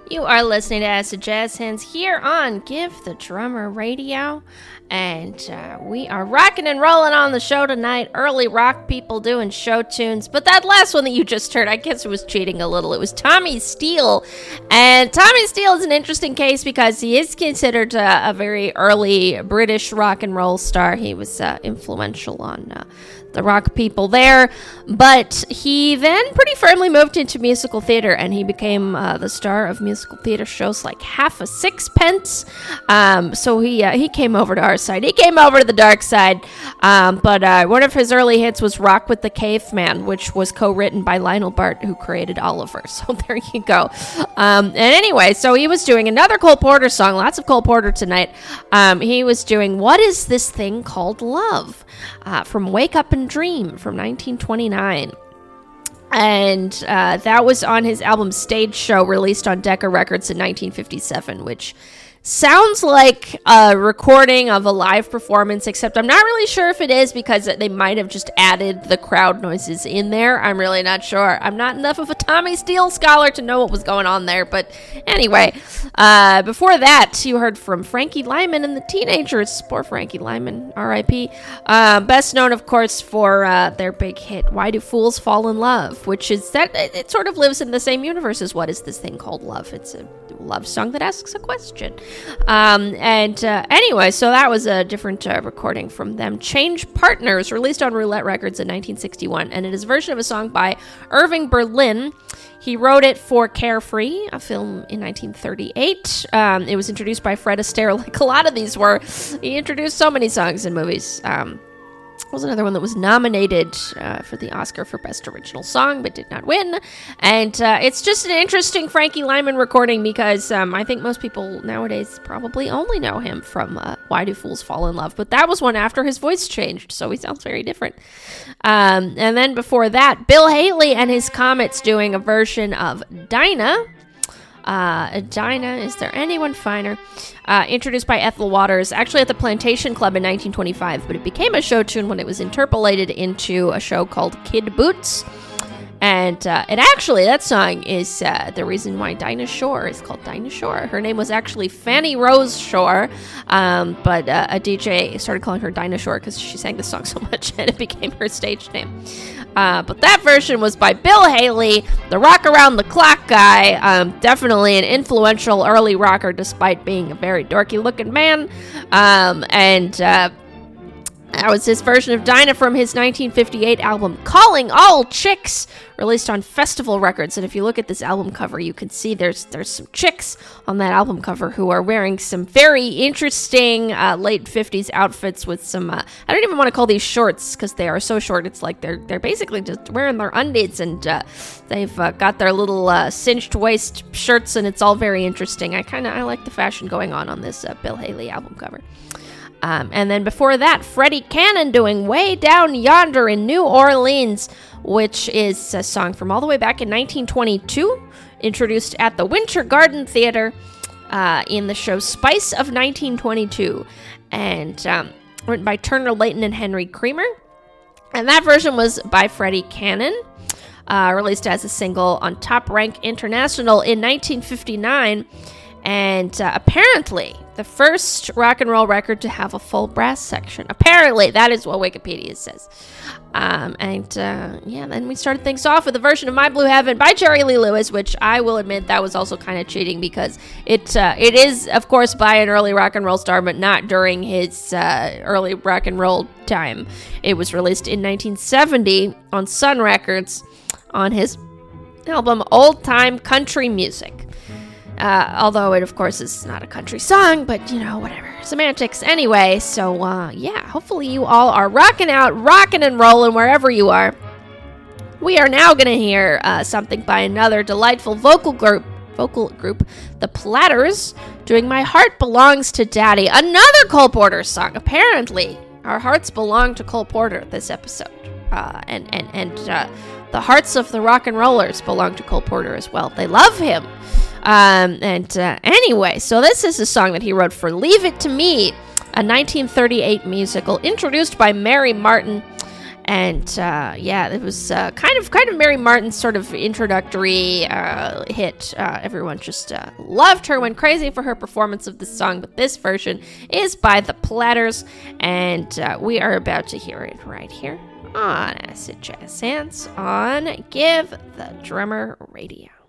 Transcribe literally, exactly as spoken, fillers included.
You are listening to Acid Jazz Hands here on Give the Drummer Radio, and uh, we are rocking and rolling on the show tonight. Early rock people doing show tunes, but that last one that you just heard, I guess it was cheating a little. It was Tommy Steele, and Tommy Steele is an interesting case because he is considered uh, a very early British rock and roll star. He was uh, influential on uh, the rock people there, but he then pretty firmly moved into musical theater, and he became uh, the star of musical theater shows like Half a Sixpence. Um, so he uh, he came over to our side. He came over to the dark side. Um, but uh, one of his early hits was "Rock with the Caveman," which was co-written by Lionel Bart, who created Oliver. So there you go. Um, and anyway, so he was doing another Cole Porter song. Lots of Cole Porter tonight. Um, he was doing "What Is This Thing Called Love" uh, from "Wake Up and Dream" from nineteen twenty-nine. And uh, that was on his album Stage Show, released on Decca Records in nineteen fifty-seven, which sounds like a recording of a live performance, except I'm not really sure if it is because they might have just added the crowd noises in there. I'm really not sure. I'm not enough of a Tommy Steele scholar to know what was going on there. But anyway, uh, before that, you heard from Frankie Lyman and the Teenagers. Poor Frankie Lyman, R I P Uh, best known, of course, for uh, their big hit, "Why Do Fools Fall in Love?" which is that it, it sort of lives in the same universe as "What Is This Thing Called Love?" It's a love song that asks a question. Um, and uh, anyway, so that was a different uh, recording from them. "Change Partners," released on Roulette Records in nineteen sixty-one, and it is a version of a song by Irving Berlin. He wrote it for Carefree, a film in nineteen thirty-eight. Um, it was introduced by Fred Astaire, like a lot of these were. He introduced so many songs and movies. Um, was another one that was nominated uh, for the Oscar for Best Original Song, but did not win. And uh, it's just an interesting Frankie Lyman recording because um, I think most people nowadays probably only know him from uh, "Why Do Fools Fall in Love?" But that was one after his voice changed, so he sounds very different. Um, and then before that, Bill Haley and his Comets doing a version of "Dinah." Uh, Dinah, Is There Anyone Finer? Uh, introduced by Ethel Waters, actually at the Plantation Club in nineteen twenty-five, but it became a show tune when it was interpolated into a show called Kid Boots. And uh, it actually, that song is uh, the reason why Dinah Shore is called Dinah Shore. Her name was actually Fanny Rose Shore, um, but uh, a D J started calling her Dinah Shore because she sang the song so much and it became her stage name. Uh, but that version was by Bill Haley, the Rock Around the Clock guy. Um, definitely an influential early rocker despite being a very dorky-looking man. Um, and uh, that was his version of Dinah from his nineteen fifty-eight album Calling All Chicks, released on Festival Records. And if you look at this album cover, you can see there's there's some chicks on that album cover who are wearing some very interesting uh, late fifties outfits with some, uh, I don't even want to call these shorts because they are so short. It's like they're they're basically just wearing their undies, and uh, they've uh, got their little uh, cinched waist shirts, and it's all very interesting. I kind of I like the fashion going on on this uh, Bill Haley album cover. Um, and then before that, Freddie Cannon doing "Way Down Yonder in New Orleans," which is a song from all the way back in nineteen twenty-two, introduced at the Winter Garden Theater uh, in the show Spice of nineteen twenty-two, and um, written by Turner Layton and Henry Creamer. And that version was by Freddie Cannon, uh, released as a single on Top Rank International in nineteen fifty-nine. And uh, apparently, the first rock and roll record to have a full brass section. Apparently, that is what Wikipedia says. Um, and uh, yeah, then we started things off with a version of "My Blue Heaven" by Jerry Lee Lewis, which I will admit that was also kind of cheating because it uh, it is, of course, by an early rock and roll star, but not during his uh, early rock and roll time. It was released in nineteen seventy on Sun Records on his album Old Time Country Music. Uh, although it, of course, is not a country song, but, you know, whatever. Semantics. Anyway, so, uh, yeah, hopefully you all are rocking out, rocking and rolling wherever you are. We are now going to hear uh, something by another delightful vocal group, vocal group, The Platters, doing "My Heart Belongs to Daddy," another Cole Porter song. Apparently, our hearts belong to Cole Porter this episode. Uh, and, and, and uh, the hearts of the rock and rollers belong to Cole Porter as well. They love him. Um, and uh, anyway, so this is a song that he wrote for "Leave It to Me," a nineteen thirty-eight musical introduced by Mary Martin. And uh, yeah, it was uh, kind of kind of Mary Martin's sort of introductory uh, hit. Uh, everyone just uh, loved her, went crazy for her performance of this song. But this version is by the Platters, and uh, we are about to hear it right here on Acid Jazz Hands on Give the Drummer Radio.